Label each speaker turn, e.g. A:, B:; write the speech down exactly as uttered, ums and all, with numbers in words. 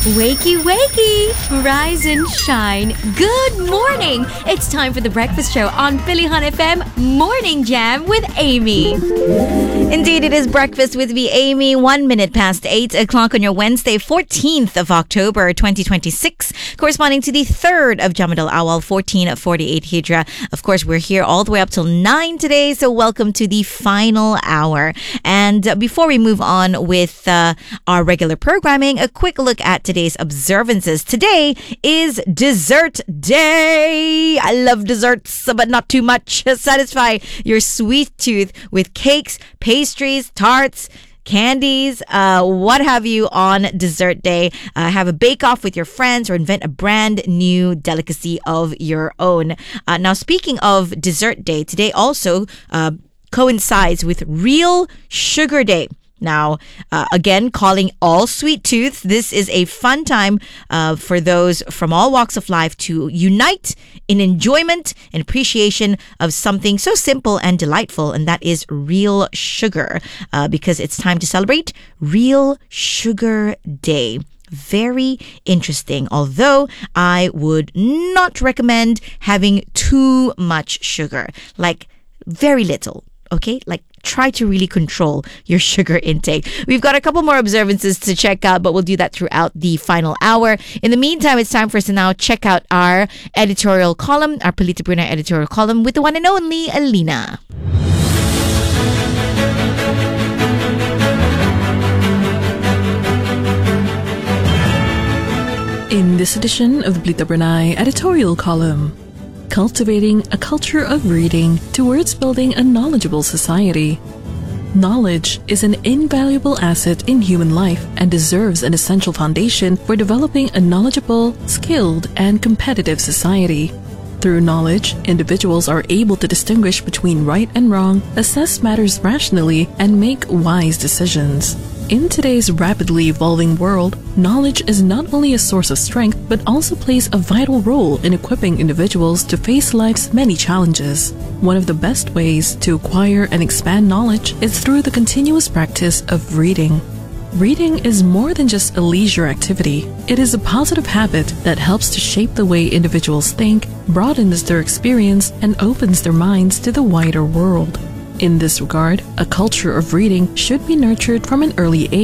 A: Wakey, wakey! Rise and shine. Good morning! It's time for the breakfast show on Pilihan F M Morning Jam with Amy. Indeed, it is breakfast with me, Amy. One minute past eight o'clock on your Wednesday, fourteenth of October, twenty twenty-six, corresponding to the third of Jamadal Awal, fourteen forty-eight Hijra. Of course, we're here all the way up till nine today, so welcome to the final hour. And uh, before we move on with uh, our regular programming, a quick look at today's observances. Today is Dessert Day. I love desserts, but not too much. Satisfy your sweet tooth with cakes, pastries, tarts, candies, uh, what have you on Dessert Day. Uh, have a bake-off with your friends or invent a brand new delicacy of your own. Uh, now, speaking of Dessert Day, today also uh, coincides with Real Sugar Day. Now, uh, again, calling all sweet tooths, this is a fun time uh, for those from all walks of life to unite in enjoyment and appreciation of something so simple and delightful, and that is real sugar, uh, because it's time to celebrate Real Sugar Day. Very interesting, although I would not recommend having too much sugar, like very little, okay? Like try to really control your sugar intake. We've got a couple more observances to check out, but we'll do that throughout the final hour. In the meantime, it's time for us to now check out our editorial column, our Palita Brunei editorial column with the one and only Alina.
B: In this edition of the Palita Brunei editorial column, cultivating a culture of reading towards building a knowledgeable society. Knowledge is an invaluable asset in human life and deserves an essential foundation for developing a knowledgeable, skilled, and competitive society. Through knowledge, individuals are able to distinguish between right and wrong, assess matters rationally, and make wise decisions. In today's rapidly evolving world, knowledge is not only a source of strength, but also plays a vital role in equipping individuals to face life's many challenges. One of the best ways to acquire and expand knowledge is through the continuous practice of reading. Reading is more than just a leisure activity. It is a positive habit that helps to shape the way individuals think, broadens their experience, and opens their minds to the wider world. In this regard, a culture of reading should be nurtured from an early age.